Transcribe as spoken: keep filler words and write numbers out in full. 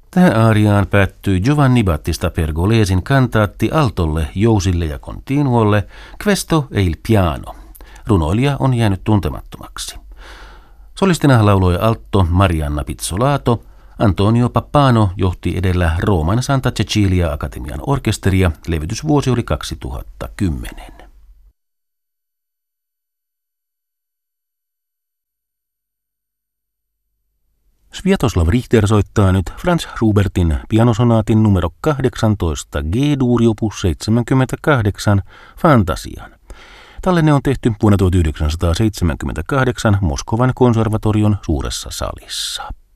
Tähän aariaan päättyi Giovanni Battista Pergolesin kantaatti altolle, jousille ja continuolle Questo e il piano. Runoilija on jäänyt tuntemattomaksi. Solistina lauloi alto Marianna Pizzolato. Antonio Pappano johti edellä Rooman Santa Cecilia Akatemian orkesteria. Levytysvuosi oli kaksituhattakymmenen. Sviatoslav Richter soittaa nyt Franz Schubertin pianosonaatin numero kahdeksantoista G-duuri opus seitsemänkymmentäkahdeksan Fantasian. Tallenne on tehty vuonna tuhatyhdeksänsataaseitsemänkymmentäkahdeksan Moskovan konservatorion suuressa salissa.